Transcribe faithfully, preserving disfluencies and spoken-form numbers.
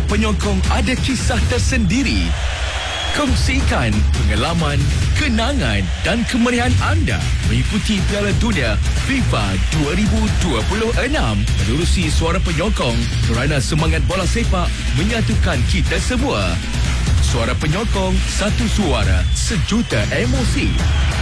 penyokong ada kisah tersendiri. Kongsikan pengalaman, kenangan dan kemeriahan anda mengikuti Piala Dunia FIFA dua ribu dua puluh enam. Menerusi Suara Penyokong kerana semangat bola sepak menyatukan kita semua. Suara Penyokong, satu suara, sejuta emosi.